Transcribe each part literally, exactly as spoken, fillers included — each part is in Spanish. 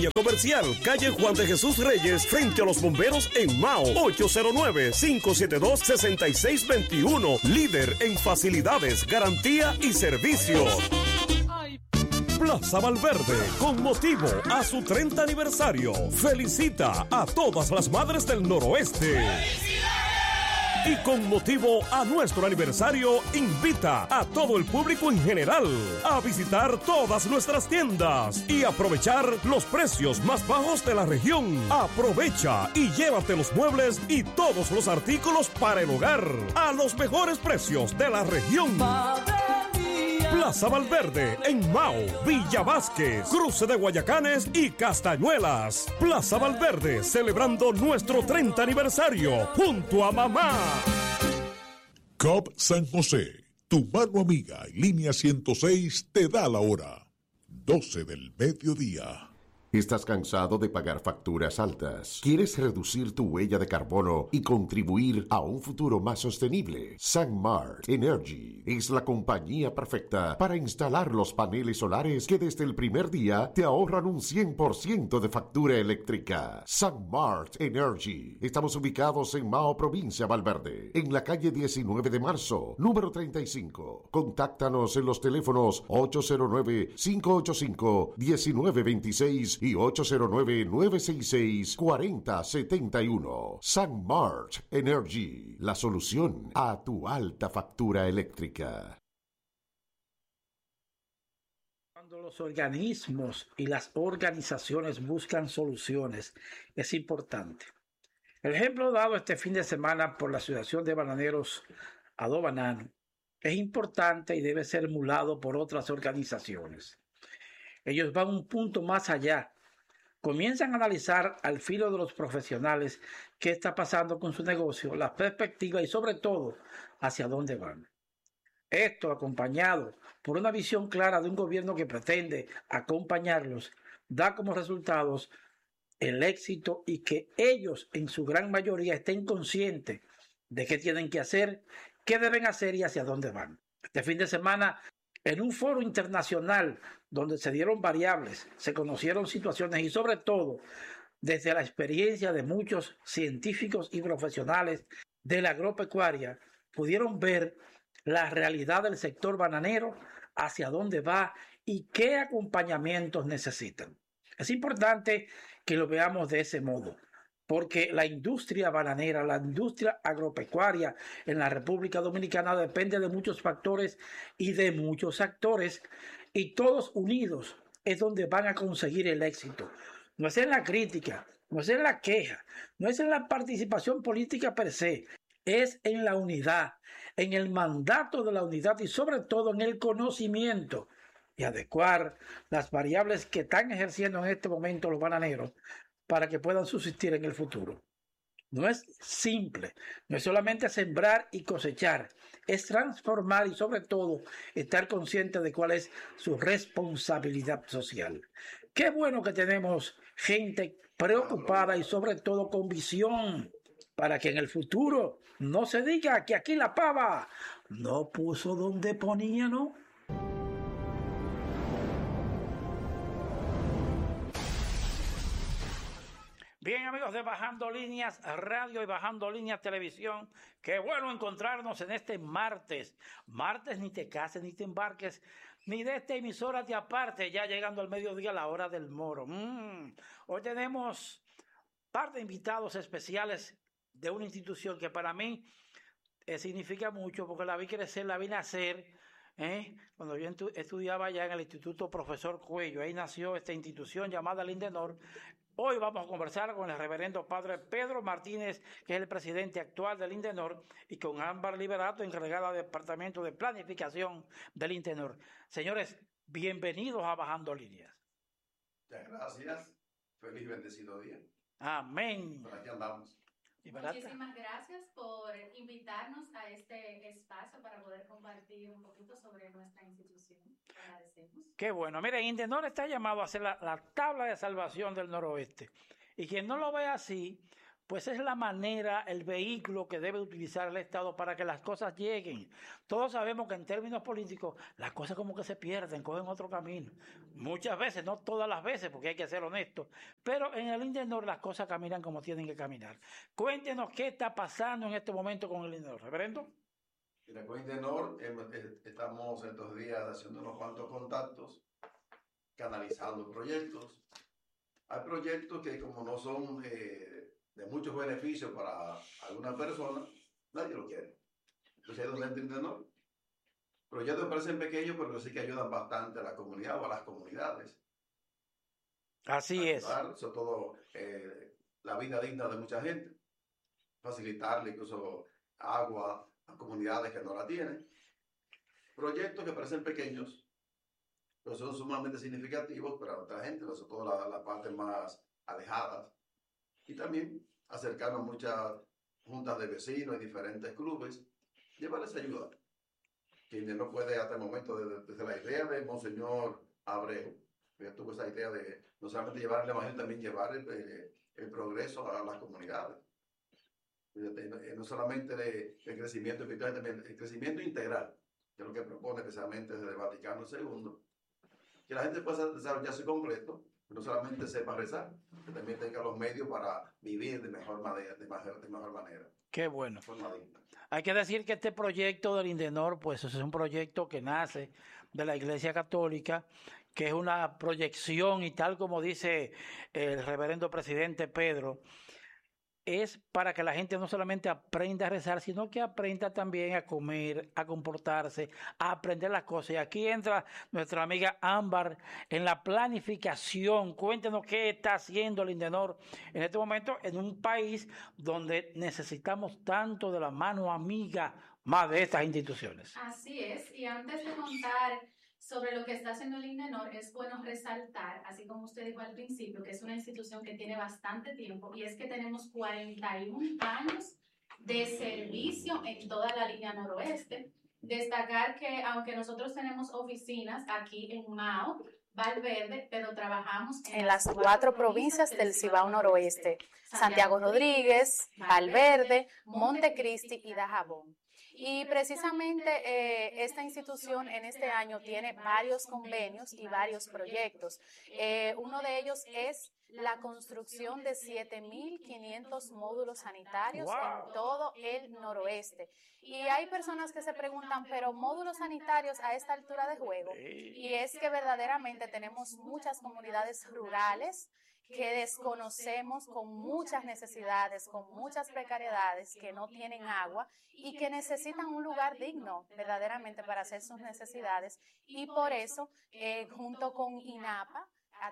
Línea Comercial, calle Juan de Jesús Reyes, frente a los bomberos en Mao. Ocho cero nueve, cinco siete dos, seis seis dos uno. Líder en facilidades, garantía y servicios. Plaza Valverde, con motivo a su treinta aniversario, felicita a todas las madres del noroeste. Y con motivo a nuestro aniversario, invita a todo el público en general a visitar todas nuestras tiendas y aprovechar los precios más bajos de la región. Aprovecha y llévate los muebles y todos los artículos para el hogar a los mejores precios de la región. Plaza Valverde, en Mao, Villa Vázquez, Cruce de Guayacanes y Castañuelas. Plaza Valverde, celebrando nuestro treinta aniversario, junto a mamá. C O P San José, tu mano amiga y línea ciento seis te da la hora. doce del mediodía. ¿Estás cansado de pagar facturas altas? ¿Quieres reducir tu huella de carbono y contribuir a un futuro más sostenible? SunMart Energy es la compañía perfecta para instalar los paneles solares que desde el primer día te ahorran un cien por ciento de factura eléctrica. SunMart Energy. Estamos ubicados en Mao, provincia Valverde, en la calle diecinueve de marzo, número treinta y cinco. Contáctanos en los teléfonos ocho cero nueve, cinco ocho cinco, uno nueve dos seis y ocho cero nueve, nueve seis seis, cuatro cero siete uno. SunMart Energy, la solución a tu alta factura eléctrica. Cuando los organismos y las organizaciones buscan soluciones, es importante. El ejemplo dado este fin de semana por la Asociación de Bananeros Adobanano es importante y debe ser emulado por otras organizaciones. Ellos van un punto más allá. Comienzan a analizar al filo de los profesionales qué está pasando con su negocio, las perspectivas y sobre todo hacia dónde van. Esto acompañado por una visión clara de un gobierno que pretende acompañarlos, da como resultados el éxito y que ellos en su gran mayoría estén conscientes de qué tienen que hacer, qué deben hacer y hacia dónde van. Este fin de semana, en un foro internacional donde se dieron variables, se conocieron situaciones y sobre todo desde la experiencia de muchos científicos y profesionales de la agropecuaria, pudieron ver la realidad del sector bananero, hacia dónde va y qué acompañamientos necesitan. Es importante que lo veamos de ese modo, porque la industria bananera, la industria agropecuaria en la República Dominicana depende de muchos factores y de muchos actores, y todos unidos es donde van a conseguir el éxito. No es en la crítica, no es en la queja, no es en la participación política per se, es en la unidad, en el mandato de la unidad y sobre todo en el conocimiento y adecuar las variables que están ejerciendo en este momento los bananeros para que puedan subsistir en el futuro. No es simple, no es solamente sembrar y cosechar, es transformar y sobre todo estar consciente de cuál es su responsabilidad social. Qué bueno que tenemos gente preocupada y sobre todo con visión para que en el futuro no se diga que aquí la pava no puso donde ponía, ¿no? Bien, amigos de Bajando Líneas Radio y Bajando Líneas Televisión, qué bueno encontrarnos en este martes. Martes, ni te cases, ni te embarques, ni de esta emisora te aparte, ya llegando al mediodía a la hora del moro. Mm. Hoy tenemos un par de invitados especiales de una institución que para mí eh, significa mucho, porque la vi crecer, la vi nacer. ¿Eh? Cuando yo estudiaba allá en el Instituto Profesor Cuello, ahí nació esta institución llamada Lindenor. Hoy vamos a conversar con el reverendo padre Pedro Martínez, que es el presidente actual del Lindenor, y con Ámbar Liberato, encargada del Departamento de Planificación del Lindenor. Señores, bienvenidos a Bajando Líneas. Muchas gracias. Feliz bendecido día. Amén. Por aquí andamos. Muchísimas gracias por invitarnos a este espacio para poder compartir un poquito sobre nuestra institución. Agradecemos. Qué bueno. Mire, Lindenor está llamado a ser la, la tabla de salvación del noroeste. Y quien no lo ve así, pues es la manera, el vehículo que debe utilizar el Estado para que las cosas lleguen. Todos sabemos que en términos políticos las cosas como que se pierden, cogen otro camino. Muchas veces, no todas las veces, porque hay que ser honestos, pero en el INDENOR las cosas caminan como tienen que caminar. Cuéntenos qué está pasando en este momento con el INDENOR, reverendo. Mira, con INDENOR eh, estamos estos días haciendo unos cuantos contactos, canalizando proyectos. Hay proyectos que como no son eh, de muchos beneficios para alguna persona, nadie lo quiere. Entonces ahí es donde entra INDENOR. Proyectos que parecen pequeños, pero sí que ayudan bastante a la comunidad o a las comunidades. Así es. Sobre todo eh, la vida digna de mucha gente. Facilitarle incluso agua a comunidades que no la tienen. Proyectos que parecen pequeños, pero son sumamente significativos para otra gente, sobre todo la, la parte más alejadas. Y también acercarnos a muchas juntas de vecinos y diferentes clubes, llevarles ayuda. Que no puede hasta el momento, desde, desde la idea de Monseñor Abreu, que tuvo esa idea de no solamente llevar el evangelio, también llevar el, el, el progreso a las comunidades. No solamente de, de crecimiento espiritual, también el crecimiento integral, que es lo que propone especialmente desde el Vaticano segundo, que la gente pueda desarrollarse completo, no solamente sepa rezar, que también tenga los medios para vivir de mejor manera. De mejor, de mejor manera. Qué bueno. Hay que decir que este proyecto del INDENOR, pues es un proyecto que nace de la Iglesia Católica, que es una proyección y tal como dice el reverendo presidente Pedro, es para que la gente no solamente aprenda a rezar, sino que aprenda también a comer, a comportarse, a aprender las cosas. Y aquí entra nuestra amiga Ámbar en la planificación. Cuéntenos qué está haciendo el INDENOR en este momento en un país donde necesitamos tanto de la mano amiga más de estas instituciones. Así es, y antes de contar sobre lo que está haciendo el INDENOR, es bueno resaltar, así como usted dijo al principio, que es una institución que tiene bastante tiempo, y es que tenemos cuarenta y un años de servicio en toda la línea noroeste. Destacar que aunque nosotros tenemos oficinas aquí en Mao, Valverde, pero trabajamos en, en las cuatro provincias del Cibao Noroeste: Santiago Rodríguez, Valverde, Montecristi y Dajabón. Y precisamente eh, esta institución en este año tiene varios convenios y varios proyectos. Eh, uno de ellos es la construcción de siete mil quinientos módulos sanitarios wow. en todo el noroeste. Y hay personas que se preguntan, pero módulos sanitarios a esta altura de juego. Y es que verdaderamente tenemos muchas comunidades rurales que desconocemos, con muchas necesidades, con muchas precariedades, que no tienen agua y que necesitan un lugar digno verdaderamente para hacer sus necesidades. Y por eso, eh, junto con INAPA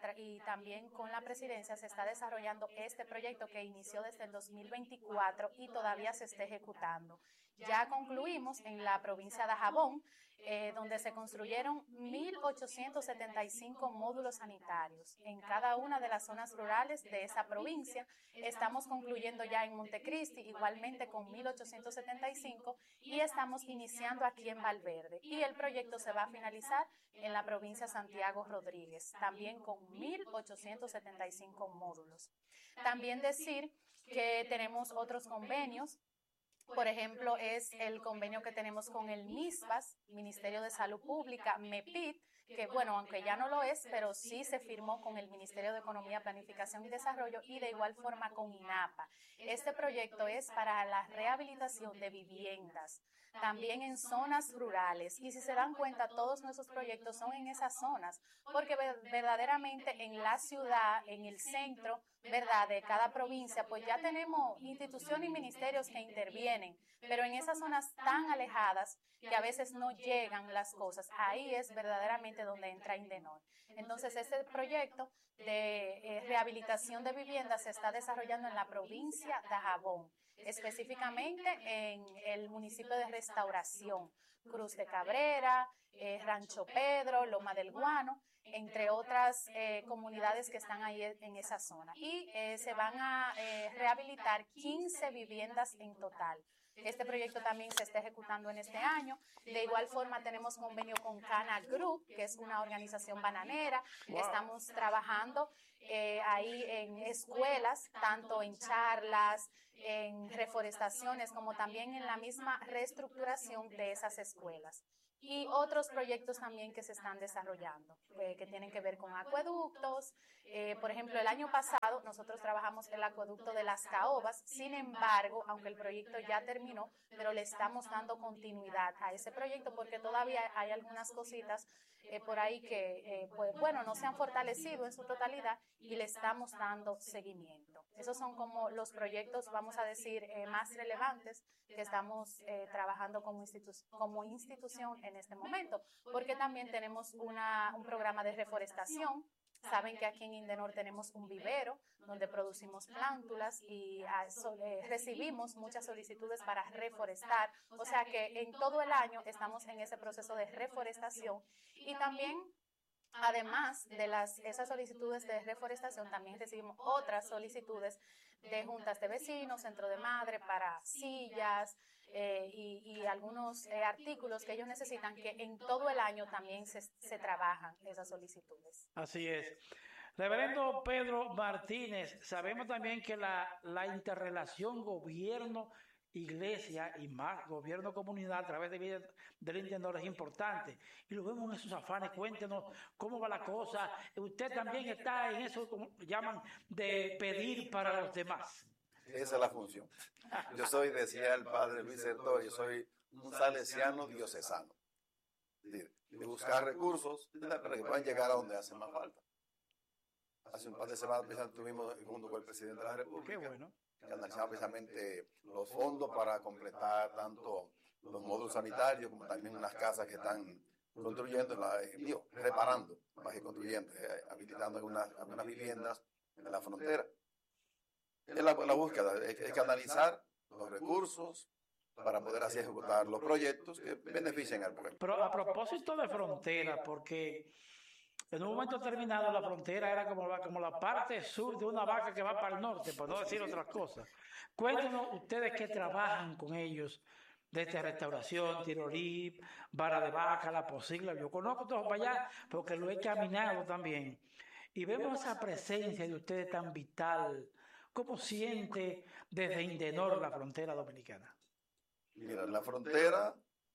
y también con la presidencia, se está desarrollando este proyecto que inició desde el dos mil veinticuatro y todavía se está ejecutando. Ya concluimos en la provincia de Dajabón, Eh, donde se construyeron mil ochocientos setenta y cinco módulos sanitarios en cada una de las zonas rurales de esa provincia. Estamos concluyendo ya en Montecristi, igualmente con mil ochocientos setenta y cinco, y estamos iniciando aquí en Valverde. Y el proyecto se va a finalizar en la provincia de Santiago Rodríguez, también con mil ochocientos setenta y cinco módulos. También decir que tenemos otros convenios. Por ejemplo, es el convenio que tenemos con el MISPAS, Ministerio de Salud Pública, MEPID, que bueno, aunque ya no lo es, pero sí se firmó con el Ministerio de Economía, Planificación y Desarrollo, y de igual forma con INAPA. Este proyecto es para la rehabilitación de viviendas, también en zonas rurales. Y si se dan cuenta, todos nuestros proyectos son en esas zonas, porque verdaderamente en la ciudad, en el centro, ¿verdad?, de cada provincia, pues ya tenemos instituciones y ministerios que intervienen, pero en esas zonas tan alejadas que a veces no llegan las cosas, ahí es verdaderamente donde entra INDENOR. Entonces, este proyecto de eh, rehabilitación de viviendas se está desarrollando en la provincia de Dajabón, específicamente en el municipio de Restauración, Cruz de Cabrera, eh, Rancho Pedro, Loma del Guano, entre otras eh, comunidades que están ahí en esa zona. Y eh, se van a eh, rehabilitar quince viviendas en total. Este proyecto también se está ejecutando en este año. De igual forma tenemos convenio con Cana Group, que es una organización bananera. Wow. Estamos trabajando eh, ahí en escuelas, tanto en charlas, en reforestaciones, como también en la misma reestructuración de esas escuelas. Y otros proyectos también que se están desarrollando, eh, que tienen que ver con acueductos. Eh, por ejemplo, el año pasado nosotros trabajamos el acueducto de Las Caobas. Sin embargo, aunque el proyecto ya terminó, pero le estamos dando continuidad a ese proyecto porque todavía hay algunas cositas eh, por ahí que, eh, pues, bueno, no se han fortalecido en su totalidad y le estamos dando seguimiento. Esos son como los proyectos, vamos a decir, eh, más relevantes que estamos eh, trabajando como, institu como institución en este momento, porque también tenemos una, un programa de reforestación. Saben que aquí en Indenor tenemos un vivero donde producimos plántulas y a, so, eh, recibimos muchas solicitudes para reforestar, o sea que en todo el año estamos en ese proceso de reforestación y también además de las, esas solicitudes de reforestación, también recibimos otras solicitudes de juntas de vecinos, centro de madre, para sillas eh, y, y algunos eh, artículos que ellos necesitan, que en todo el año también se, se trabajan esas solicitudes. Así es. Reverendo Pedro Martínez, sabemos también que la, la interrelación gobierno iglesia y más gobierno comunidad a través de, del Indenor es importante y lo vemos en esos afanes. Cuéntenos cómo va la cosa. Usted también está en eso, como llaman, de pedir para los demás. Esa es la función. Yo soy, decía el padre Luis Sertor, yo soy un salesiano diocesano, de, de buscar recursos para que puedan llegar a donde hace más falta. Hace un par de semanas tuvimos junto con el presidente de la República. Qué bueno. Que analizamos precisamente los fondos para completar tanto los módulos sanitarios como también las casas que están construyendo, la, eh, digo, reparando, más que construyendo, eh, habilitando algunas, algunas viviendas en la frontera. Es la, la búsqueda, hay, hay que analizar los recursos para poder así ejecutar los proyectos que beneficien al pueblo. Pero a propósito de frontera, porque en un momento determinado la frontera era como la, como la parte sur de una vaca que va para el norte, por no decir otras cosas. Cuéntenos ustedes que trabajan con ellos, desde restauración, tirolí, vara de vaca, la posible. Yo conozco todos para allá porque lo he caminado también. Y vemos esa presencia de ustedes tan vital. ¿Cómo siente desde Indenor la frontera dominicana? Mira, la frontera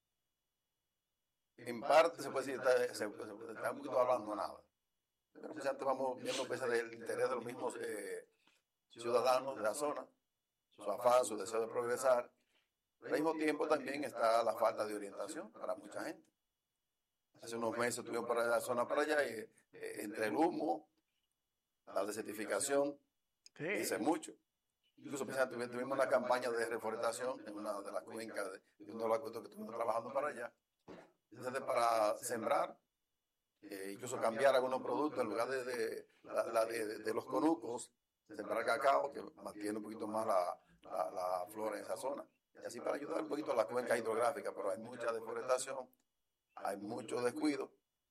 en parte se puede decir está, se, está un poquito abandonada. Pero pues antes vamos viendo a pesar del interés de los mismos eh, ciudadanos de la zona, su afán, su deseo de progresar. Al mismo tiempo también está la falta de orientación para mucha gente. Hace unos meses estuvimos para la zona para allá y eh, entre el humo, la desertificación, sí. Dice mucho. Incluso tuvimos una campaña de reforestación en una de las cuencas de, de uno de los acueductos que estuvimos trabajando para allá. Entonces, para sembrar, eh, incluso cambiar algunos productos en lugar de, de, la, la de, de, de los conucos, sembrar cacao, que mantiene un poquito más la, la, la flora en esa zona. Y así para ayudar un poquito a la cuenca hidrográfica, pero hay mucha deforestación, hay mucho descuido.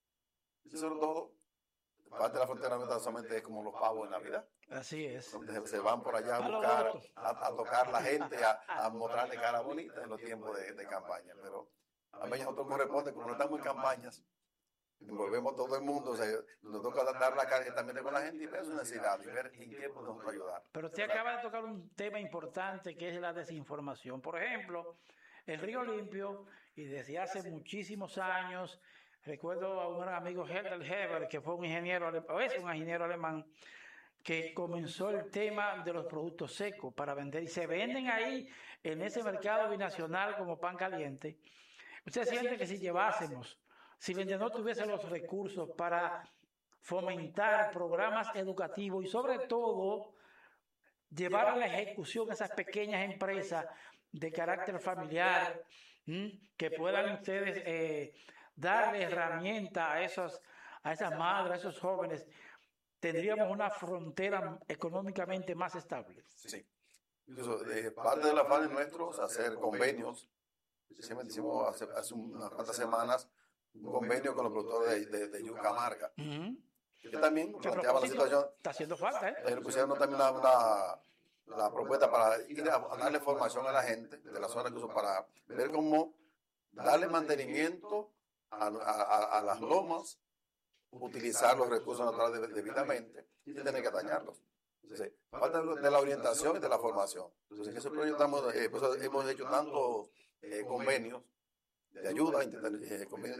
Y sobre todo, parte de la frontera no solamente es como los pavos en Navidad. Así es. Donde se van por allá a buscar, a, a tocar la gente, a, a mostrarle cara bonita en los tiempos de, de campaña. Pero a mí nosotros corresponde, como no estamos en campañas, envolvemos todo el mundo, o sea, nos toca dar la cara también con la gente y ver su necesidad y ver en qué podemos ayudar. Pero usted acaba de tocar un tema importante que es la desinformación. Por ejemplo, el Río Limpio, y desde hace muchísimos años, recuerdo a un gran amigo, Herbert Heber, que fue un ingeniero, o es un ingeniero alemán, que comenzó el tema de los productos secos para vender, y se venden ahí en ese mercado binacional como pan caliente. Usted siente que si llevásemos, si Indenor tuviese los recursos para fomentar programas educativos y sobre todo llevar a la ejecución esas pequeñas empresas de carácter familiar, ¿m? que puedan ustedes eh, darle herramientas a, esos, a esas madres, a esos jóvenes, tendríamos una frontera económicamente más estable. Sí. Incluso eh, parte del afán nuestro es hacer convenios. Recientemente hicimos hace, hace unas cuantas semanas un convenio con los productores de, de, de yuca amarga. Uh-huh. Que también planteaba la situación. Está haciendo falta, ¿eh? Le pusieron también una, una, la propuesta para ir a, a darle formación a la gente de la zona que uso para ver cómo darle mantenimiento a, a, a las lomas, utilizar los recursos naturales debidamente y tener que dañarlos. Entonces, falta de la orientación y de la formación. Entonces, en ese proyecto estamos, eh, pues, hemos hecho tantos eh, convenios de ayuda, inter, eh, convenios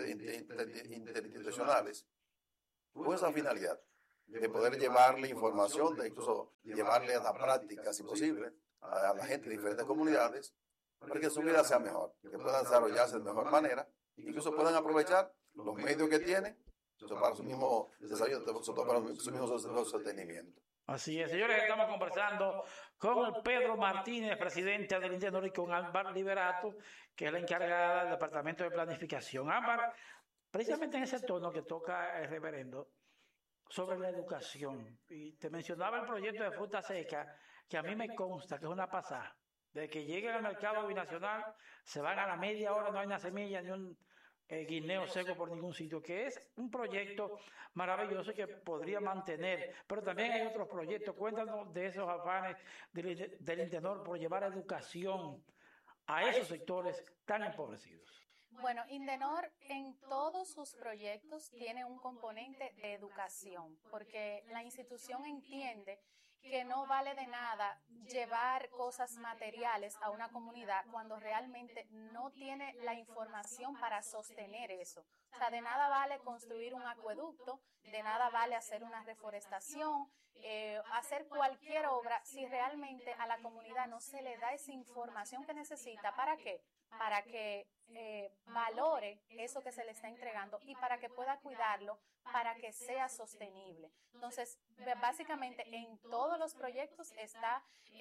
interinstitucionales, con esa finalidad de poder llevarle información, de incluso llevarle a la práctica, si posible, a, a la gente de diferentes comunidades, para que su vida sea mejor, que puedan desarrollarse de mejor manera, incluso puedan aprovechar los medios que tienen para su mismo desarrollo, sobre todo para su mismo sostenimiento. Así es, señores, estamos conversando con el Pedro Martínez, presidente del INDENOR, y con Ámbar Liberato, que es la encargada del Departamento de Planificación. Ámbar, precisamente en ese tono que toca el reverendo, sobre la educación, y te mencionaba el proyecto de fruta seca, que a mí me consta que es una pasada. De que lleguen al mercado binacional, se van a la media hora, no hay una semilla ni un eh, guineo seco por ningún sitio, que es un proyecto maravilloso que podría mantener. Pero también hay otros proyectos. Cuéntanos de esos afanes del, del INDENOR por llevar educación a esos sectores tan empobrecidos. Bueno, INDENOR en todos sus proyectos tiene un componente de educación, porque la institución entiende que no vale de nada llevar cosas materiales a una comunidad cuando realmente no tiene la información para sostener eso. O sea, de nada vale construir un acueducto, de nada vale hacer una reforestación, eh, hacer cualquier obra si realmente a la comunidad no se le da esa información que necesita. ¿Para qué? Para que eh, valore eso que se le está entregando y para que pueda cuidarlo, para que sea sostenible. Entonces, básicamente en todos los proyectos está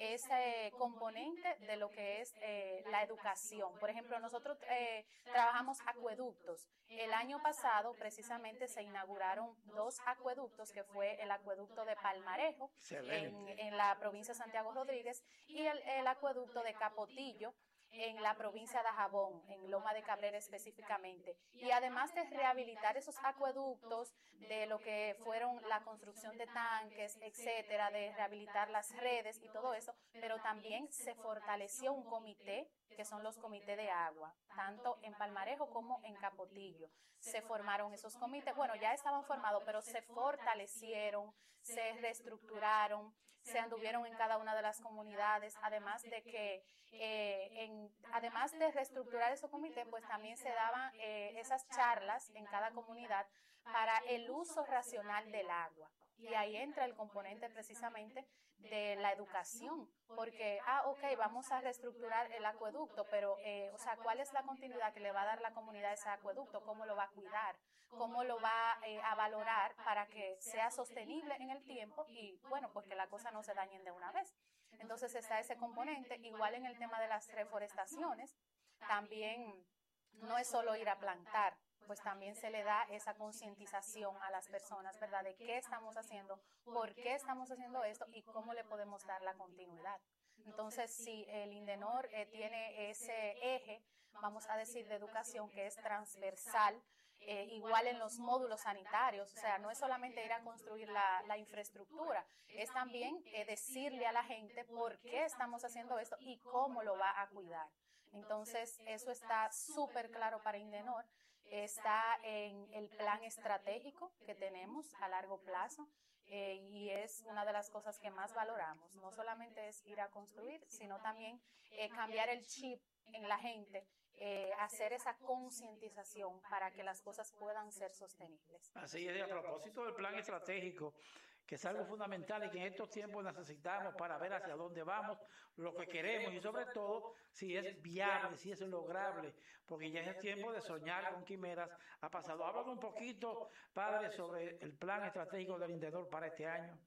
ese componente de lo que es eh, la educación. Por ejemplo, nosotros eh, trabajamos acueductos. El año pasado precisamente se inauguraron dos acueductos, que fue el acueducto de Palmarejo en, en la provincia de Santiago Rodríguez y el, el acueducto de Capotillo en la provincia de Dajabón, en Loma de Cabrera específicamente. Y además de rehabilitar esos acueductos, de lo que fueron la construcción de tanques, etcétera, de rehabilitar las redes y todo eso, pero también se fortaleció un comité, que son los comités de agua, tanto en Palmarejo como en Capotillo. Se formaron esos comités, bueno, ya estaban formados, pero se fortalecieron, se reestructuraron, se anduvieron en cada una de las comunidades, además de que, eh, en, además de reestructurar esos comités, pues también se daban eh, esas charlas en cada comunidad para el uso racional del agua. Y ahí entra el componente precisamente de la educación, porque, ah, ok, vamos a reestructurar el acueducto, pero, eh, o sea, ¿cuál es la continuidad que le va a dar la comunidad a ese acueducto? ¿Cómo lo va a cuidar? ¿Cómo lo va eh, a valorar para que sea sostenible en el tiempo? Y, bueno, pues que las cosas no se dañen de una vez. Entonces está ese componente, igual en el tema de las reforestaciones, también no es solo ir a plantar, pues también se le da esa concientización a las personas, ¿verdad? De qué estamos haciendo, por qué estamos haciendo esto y cómo le podemos dar la continuidad. Entonces, si el INDENOR eh, tiene ese eje, vamos a decir, de educación que es transversal, eh, igual en los módulos sanitarios, o sea, no es solamente ir a construir la, la infraestructura, es también eh, decirle a la gente por qué estamos haciendo esto y cómo lo va a cuidar. Entonces, eso está súper claro para INDENOR. Está en el plan estratégico que tenemos a largo plazo eh, y es una de las cosas que más valoramos. No solamente es ir a construir, sino también eh, cambiar el chip en la gente, eh, hacer esa concientización para que las cosas puedan ser sostenibles. Así es, a propósito del plan estratégico, que es algo fundamental y que en estos tiempos necesitamos para ver hacia dónde vamos, lo que queremos y sobre todo si es viable, si es lograble, porque ya es tiempo de soñar con quimeras. Ha pasado. Háblame un poquito, padre, sobre el plan estratégico del INDENOR para este año.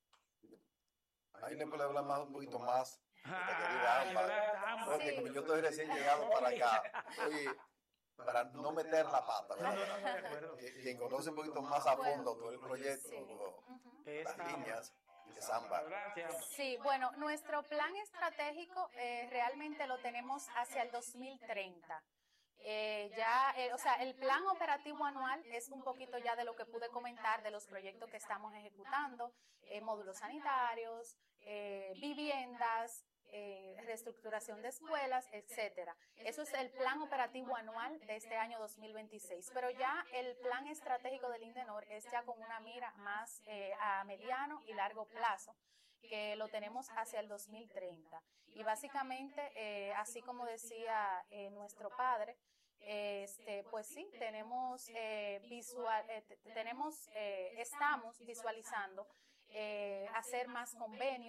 Ahí le puedo hablar más, un poquito más. Ah, Ámbar, porque sí. Yo estoy recién llegado para acá. Oye, para no meter la pata, ¿verdad? No, no, no, quien conoce un poquito más a fondo todo el proyecto, sí. o, las líneas, es Ámbar. Sí, bueno, nuestro plan estratégico eh, realmente lo tenemos hacia el dos mil treinta. Eh, ya, eh, o sea, el plan operativo anual es un poquito ya de lo que pude comentar de los proyectos que estamos ejecutando, eh, módulos sanitarios, eh, viviendas, eh, reestructuración de escuelas, etcétera. Eso es el plan operativo anual de este año dos mil veintiséis, pero ya el plan estratégico del INDENOR es ya con una mira más eh, a mediano y largo plazo, que lo tenemos hacia el dos mil treinta. Y básicamente, eh, así como decía eh, nuestro padre, este, pues sí, tenemos eh, visual, eh, tenemos, eh, estamos visualizando eh, hacer más convenios.